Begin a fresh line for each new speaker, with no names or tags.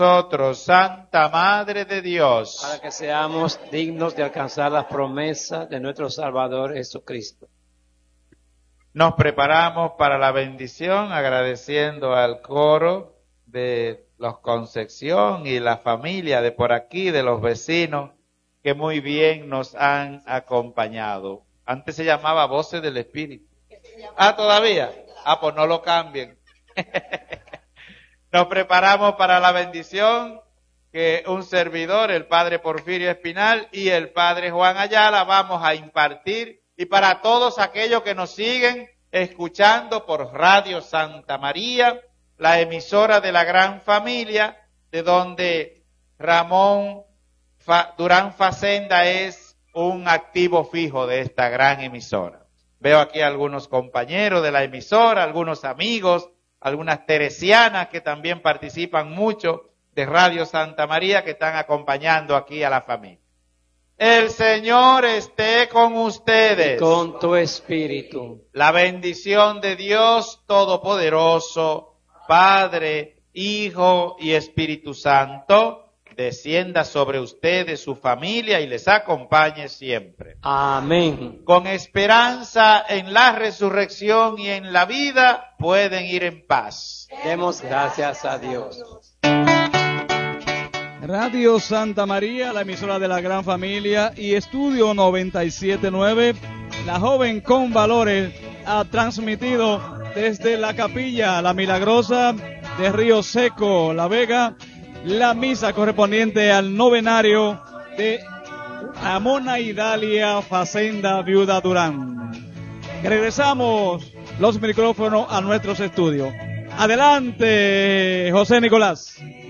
nosotros, Santa Madre de Dios,
para que seamos dignos de alcanzar las promesas de nuestro Salvador Jesucristo.
Nos preparamos para la bendición agradeciendo al coro de los Concepción y la familia de por aquí, de los vecinos, que muy bien nos han acompañado. Antes se llamaba Voces del Espíritu. ¿Todavía? Pues no lo cambien. Nos preparamos para la bendición que un servidor, el Padre Porfirio Espinal y el Padre Juan Ayala vamos a impartir, y para todos aquellos que nos siguen escuchando por Radio Santa María, la emisora de la gran familia, de donde Ramón Durán Facenda es un activo fijo de esta gran emisora. Veo aquí algunos compañeros de la emisora, algunos amigos, algunas teresianas que también participan mucho de Radio Santa María, que están acompañando aquí a la familia. El Señor esté con ustedes.
Y con tu espíritu.
La bendición de Dios Todopoderoso, Padre, Hijo y Espíritu Santo, descienda sobre ustedes, su familia, y les acompañe siempre.
Amén.
Con esperanza en la resurrección y en la vida, pueden ir en paz.
Demos gracias a Dios.
Radio Santa María, la emisora de la gran familia, y Estudio 97.9, la joven con valores, ha transmitido desde la Capilla La Milagrosa de Río Seco, La Vega, la misa correspondiente al novenario de Amona Idalia Facenda Viuda Durán. Regresamos los micrófonos a nuestros estudios. Adelante, José Nicolás.